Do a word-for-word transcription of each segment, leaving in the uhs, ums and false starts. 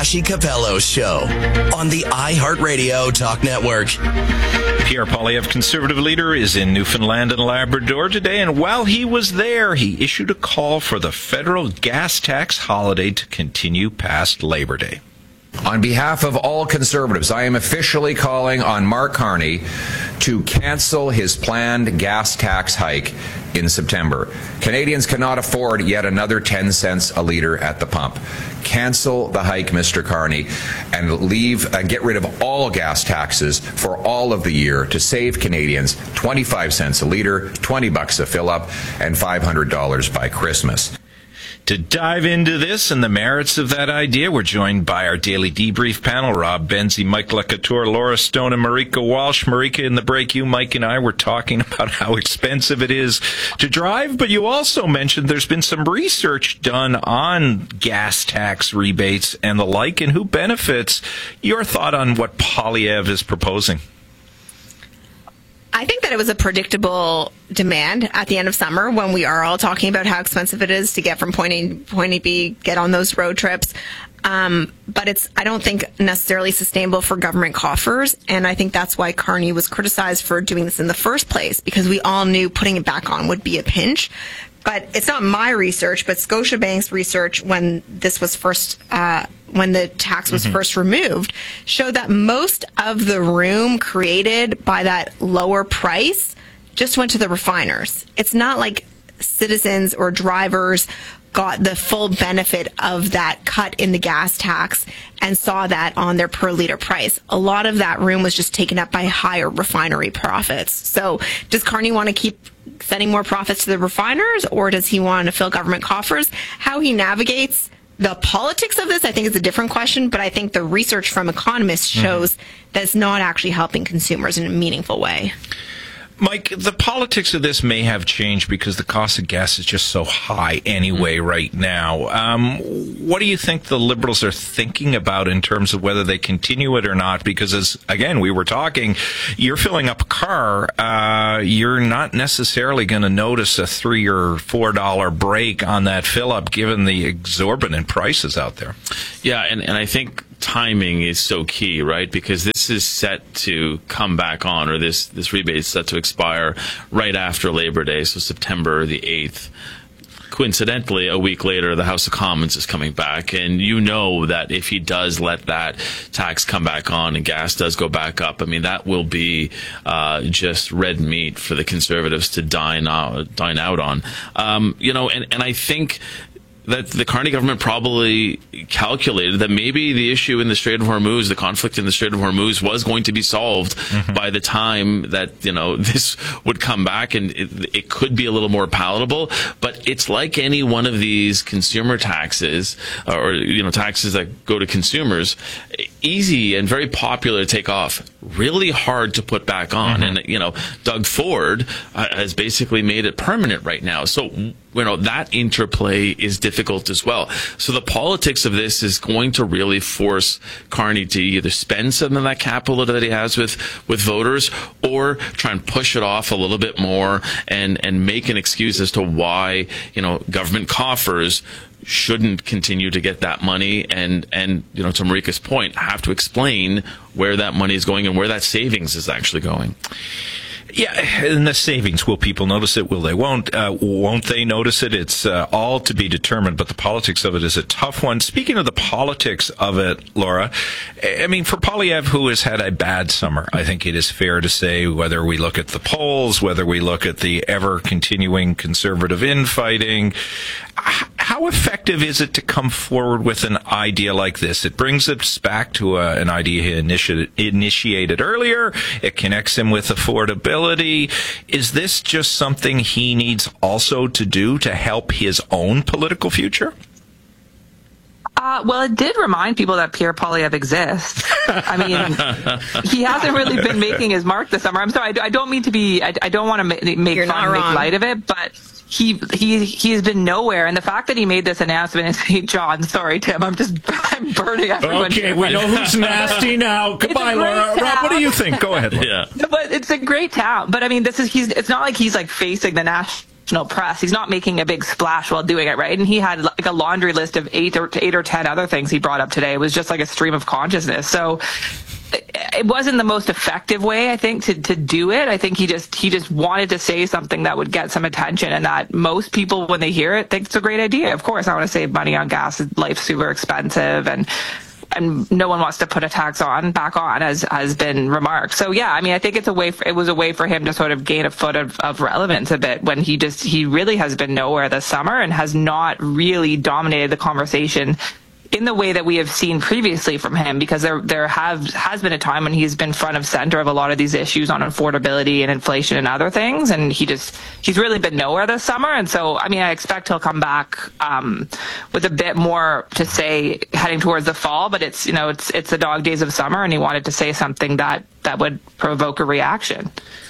Capello Show on the iHeartRadio Talk Network. Pierre Poilievre, conservative leader, is in Newfoundland and Labrador today, and while he was there, he issued a call for the federal gas tax holiday to continue past Labor Day. On behalf of all conservatives, I am officially calling on Mark Carney to cancel his planned gas tax hike in September. Canadians cannot afford yet another ten cents a litre at the pump. Cancel the hike, Mister Carney, and leave, uh, get rid of all gas taxes for all of the year to save Canadians twenty-five cents a litre, twenty bucks a fill-up, and five hundred dollars by Christmas. To dive into this and the merits of that idea, we're joined by our daily debrief panel, Rob Benzie, Mike Lacouture, Laura Stone, and Marika Walsh. Marika, in the break, you, Mike, and I were talking about how expensive it is to drive, but you also mentioned there's been some research done on gas tax rebates and the like, and who benefits. Your thought on what Poilievre is proposing? I think that it was a predictable demand at the end of summer when we are all talking about how expensive it is to get from point A to point B, get on those road trips. Um, but it's, I don't think, necessarily sustainable for government coffers. And I think that's why Carney was criticized for doing this in the first place, because we all knew putting it back on would be a pinch. But it's not my research, but Scotiabank's research when this was first, uh, when the tax was mm-hmm. first removed, showed that most of the room created by that lower price just went to the refiners. It's not like citizens or drivers got the full benefit of that cut in the gas tax and saw that on their per liter price. A lot of that room was just taken up by higher refinery profits. So does Carney want to keep sending more profits to the refiners, or does he want to fill government coffers? How he navigates the politics of this, I think, is a different question, but I think the research from economists shows mm-hmm. that it's not actually helping consumers in a meaningful way. Mike, the politics of this may have changed because the cost of gas is just so high anyway mm-hmm. right now. Um, what do you think the Liberals are thinking about in terms of whether they continue it or not? Because, as again, we were talking, you're filling up a car, uh, you're not necessarily going to notice a three or four dollar break on that fill-up given the exorbitant prices out there. Yeah, and, and I think timing is so key, right? Because this is set to come back on, or this, this rebate is set to expire right after Labor Day, so September the eighth. Coincidentally, a week later, the House of Commons is coming back, and you know that if he does let that tax come back on and gas does go back up, I mean, that will be uh, just red meat for the Conservatives to dine out, dine out on. Um, you know, and, and I think that the Carney government probably calculated that maybe the issue in the Strait of Hormuz, the conflict in the Strait of Hormuz, was going to be solved mm-hmm. by the time that, you know, this would come back, and it, it could be a little more palatable. But it's like any one of these consumer taxes, or, you know, taxes that go to consumers, easy and very popular to take off, really hard to put back on. Mm-hmm. And, you know, Doug Ford uh, has basically made it permanent right now. So, you know, that interplay is difficult as well. So the politics of this is going to really force Carney to either spend some of that capital that he has with, with voters, or try and push it off a little bit more and, and make an excuse as to why, you know, government coffers shouldn't continue to get that money, and, and, you know, to Marika's point, have to explain where that money is going and where that savings is actually going. Yeah, and the savings, will people notice it? Will they won't? Uh, won't they notice it? It's uh, all to be determined, but the politics of it is a tough one. Speaking of the politics of it, Laura, I mean, for Poilievre, who has had a bad summer, I think it is fair to say, whether we look at the polls, whether we look at the ever-continuing conservative infighting, how effective is it to come forward with an idea like this? It brings us back to a, an idea he initi- initiated earlier. It connects him with affordability. Is this just something he needs also to do to help his own political future? Uh, well, it did remind people that Pierre Poilievre exists. I mean, he hasn't really been making his mark this summer. I'm sorry, I don't mean to be, I, I don't want to make, make fun, make light of it, but he he he has been nowhere. And the fact that he made this announcement in Saint John, sorry, Tim, I'm just I'm burning everyone. Okay, we know who's nasty now. Goodbye, Laura. Rob, what do you think? Go ahead, Laura. Yeah. No, but it's a great town. But I mean, this is he's. It's not like he's like facing the national national press. He's not making a big splash while doing it, right? And he had like a laundry list of eight or eight or ten other things he brought up today. It was just like a stream of consciousness. So it wasn't the most effective way, I think, to, to do it. I think he just he just wanted to say something that would get some attention, and that most people, when they hear it, think it's a great idea. Of course, I want to save money on gas. Life's super expensive, and and no one wants to put a tax on back on, as has been remarked. So yeah, I mean, I think it's a way. For, it was a way for him to sort of gain a foot of, of relevance a bit, when he just he really has been nowhere this summer and has not really dominated the conversation in the way that we have seen previously from him, because there there have has been a time when he's been front of center of a lot of these issues on affordability and inflation and other things, and he just he's really been nowhere this summer. And so, I mean, I expect he'll come back um, with a bit more to say heading towards the fall. But it's you know it's it's the dog days of summer, and he wanted to say something that that would provoke a reaction.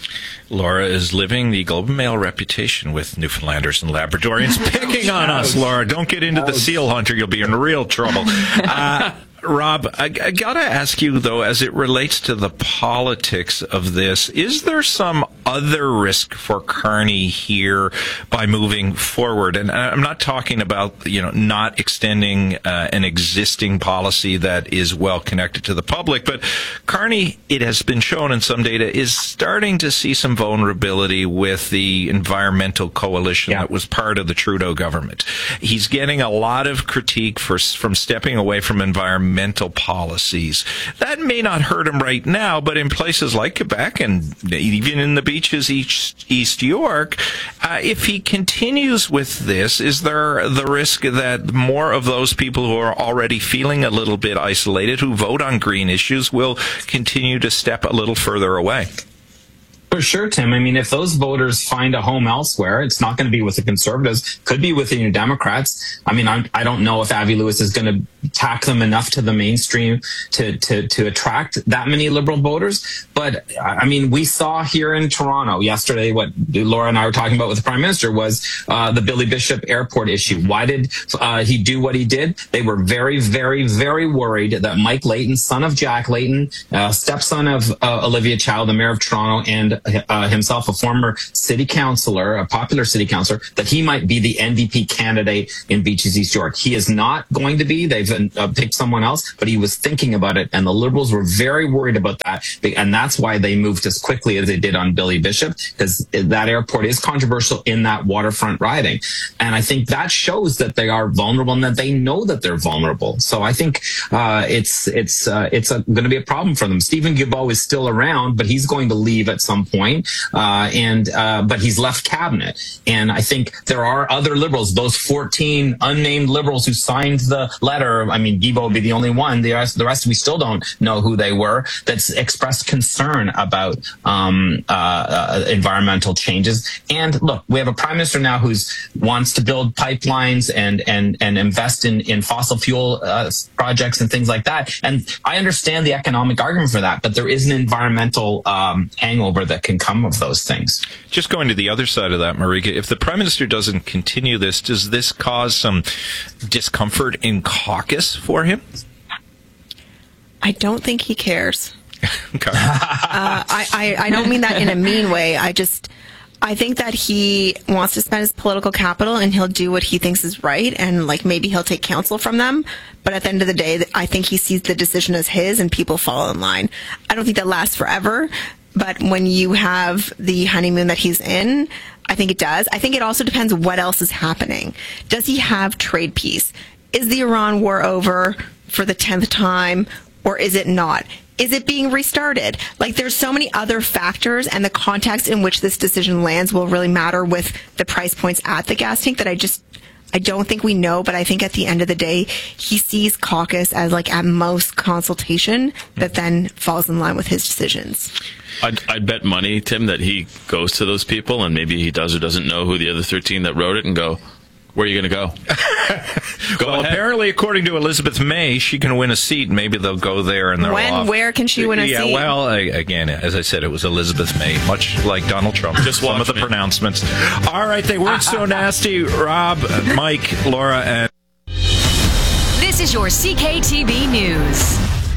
Laura is living the Globe and Mail reputation with Newfoundlanders and Labradorians picking on us, Laura. Don't get into the seal hunter. You'll be in real trouble. Uh, Rob, I, I got to ask you, though, as it relates to the politics of this, is there some other risk for Carney here by moving forward? And I'm not talking about, you know, not extending uh, an existing policy that is well connected to the public, but Carney, it has been shown in some data, is starting to see some vulnerability with the environmental coalition yeah. that was part of the Trudeau government. He's getting a lot of critique for from stepping away from environmental Mental policies. That may not hurt him right now, but in places like Quebec and even in the beaches East, East York, uh, if he continues with this, is there the risk that more of those people who are already feeling a little bit isolated, who vote on green issues, will continue to step a little further away? For sure, Tim. I mean, if those voters find a home elsewhere, it's not going to be with the Conservatives. Could be with the New Democrats. I mean, I'm, I don't know if Avi Lewis is going to tack them enough to the mainstream to, to, to attract that many Liberal voters. But, I mean, we saw here in Toronto yesterday, what Laura and I were talking about with the Prime Minister was uh, the Billy Bishop Airport issue. Why did uh, he do what he did? They were very, very, very worried that Mike Layton, son of Jack Layton, uh, stepson of uh, Olivia Chow, the mayor of Toronto, and Uh, himself a former city councillor, a popular city councillor, that he might be the N D P candidate in Beaches East York. He is not going to be. They've uh, picked someone else, but he was thinking about it, and the Liberals were very worried about that, and that's why they moved as quickly as they did on Billy Bishop, because that airport is controversial in that waterfront riding. And I think that shows that they are vulnerable and that they know that they're vulnerable. So I think uh, it's it's uh, it's going to be a problem for them. Stephen Guilbeault is still around, but he's going to leave at some point. Uh, and uh, but he's left cabinet, and I think there are other Liberals, those fourteen unnamed Liberals who signed the letter. I mean, Guilbeault would be the only one. The rest, the rest, we still don't know who they were. That's expressed concern about um, uh, uh, environmental changes. And look, we have a prime minister now who's wants to build pipelines and and and invest in in fossil fuel uh, projects and things like that. And I understand the economic argument for that, but there is an environmental um, hangover that can come of those things. Just going to the other side of that, Marika, if the Prime Minister doesn't continue this, does this cause some discomfort in caucus for him? I don't think he cares. Okay. uh, I, I, I don't mean that in a mean way. I just, I think that he wants to spend his political capital and he'll do what he thinks is right, and like maybe he'll take counsel from them. But at the end of the day, I think he sees the decision as his and people fall in line. I don't think that lasts forever. But when you have the honeymoon that he's in, I think it does. I think it also depends what else is happening. Does he have trade peace? Is the Iran war over for the tenth time, or is it not? Is it being restarted? Like, there's so many other factors, and the context in which this decision lands will really matter with the price points at the gas tank that I just... I don't think we know, but I think at the end of the day, he sees caucus as like at most consultation that then falls in line with his decisions. I'd, I'd bet money, Tim, that he goes to those people and maybe he does or doesn't know who the other thirteen that wrote it and go, where are you going to go? go well, ahead. Apparently, according to Elizabeth May, she can win a seat. Maybe they'll go there and they're when, off. Where can she win a yeah, seat? Yeah, well, I, again, as I said, it was Elizabeth May, much like Donald Trump. Just some of the me. pronouncements. All right, they weren't so nasty. Rob, Mike, Laura, and... This is your C K T B News.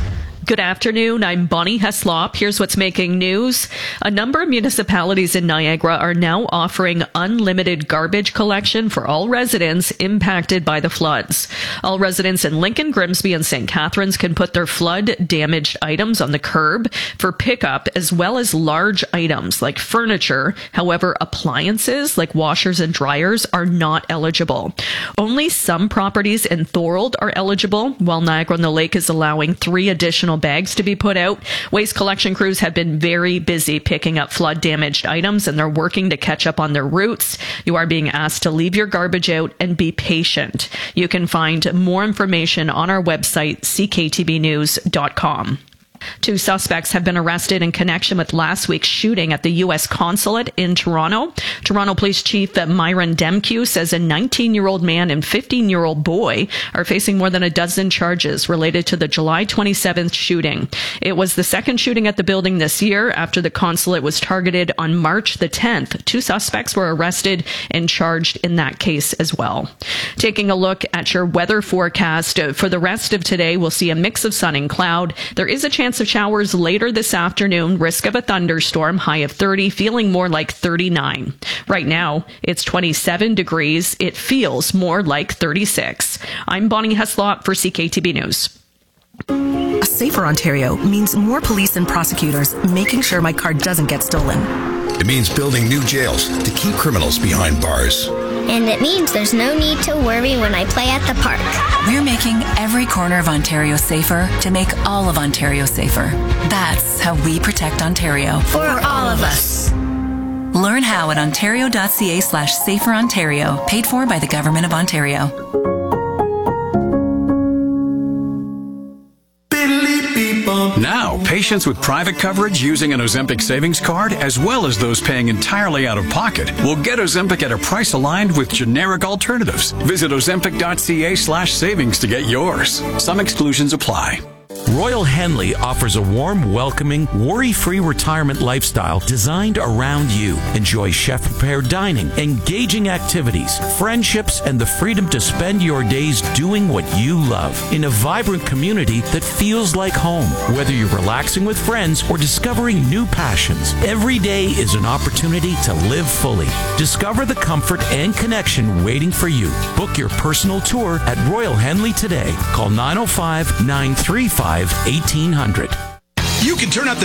Good afternoon. I'm Bonnie Heslop. Here's what's making news. A number of municipalities in Niagara are now offering unlimited garbage collection for all residents impacted by the floods. All residents in Lincoln, Grimsby, and Saint Catharines can put their flood-damaged items on the curb for pickup, as well as large items like furniture. However, appliances like washers and dryers are not eligible. Only some properties in Thorold are eligible, while Niagara-on-the-Lake is allowing three additional bags to be put out. Waste collection crews have been very busy picking up flood damaged items, and they're working to catch up on their routes. You are being asked to leave your garbage out and be patient. You can find more information on our website, c k t b news dot com. Two suspects have been arrested in connection with last week's shooting at the U S consulate in Toronto. Toronto Police Chief Myron Demkew says a nineteen-year-old man and fifteen-year-old boy are facing more than a dozen charges related to the July twenty-seventh shooting. It was the second shooting at the building this year after the consulate was targeted on March the tenth. Two suspects were arrested and charged in that case as well. Taking a look at your weather forecast for the rest of today, we'll see a mix of sun and cloud. There is a chance of showers later this afternoon, risk of a thunderstorm, high of thirty, feeling more like thirty-nine. Right now, it's twenty-seven degrees. It feels more like thirty-six. I'm Bonnie Heslop for C K T B News. A safer Ontario means more police and prosecutors making sure my car doesn't get stolen. It means building new jails to keep criminals behind bars. And it means there's no need to worry when I play at the park. We're making every corner of Ontario safer to make all of Ontario safer. That's how we protect Ontario. For all of us. Learn how at ontario.ca slash safer Ontario. Paid for by the Government of Ontario. Now, patients with private coverage using an Ozempic savings card, as well as those paying entirely out of pocket, will get Ozempic at a price aligned with generic alternatives. Visit ozempic.ca slash savings to get yours. Some exclusions apply. Royal Henley offers a warm, welcoming, worry-free retirement lifestyle designed around you. Enjoy chef-prepared dining, engaging activities, friendships, and the freedom to spend your days doing what you love in a vibrant community that feels like home. Whether you're relaxing with friends or discovering new passions, every day is an opportunity to live fully. Discover the comfort and connection waiting for you. Book your personal tour at Royal Henley today. Call nine oh five, nine three five, eighteen hundred. You can turn up the